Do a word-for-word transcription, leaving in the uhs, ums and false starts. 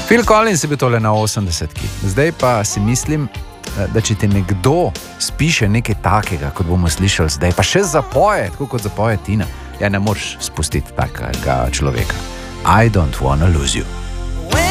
Phil Collins je bil tole na osemdesetki. Zdaj pa si mislim, da če ti nekdo spiše nekaj takega, kot bomo slišali zdaj, pa še zapoje, tako kot zapoje Tina, ja, ne moreš spustiti takega človeka. I don't wanna lose you.